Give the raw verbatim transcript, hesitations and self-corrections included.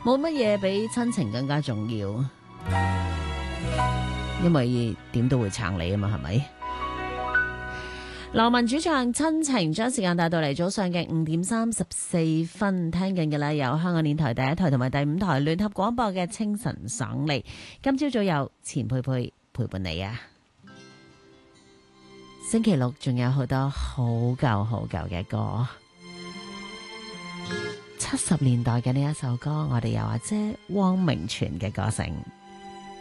冇乜嘢比親情更加重要，因為點都會撐你啊嘛，係咪？羅文主唱親情，將時間帶到嚟早上嘅五點三十四分，聽緊嘅啦，有香港電台第一台同埋第五台聯合廣播嘅清晨爽利。今朝早有錢佩佩陪伴你啊！星期六仲有好多好舊好舊嘅歌，七十年代嘅呢一首歌，我哋有阿姐汪明荃嘅歌聲。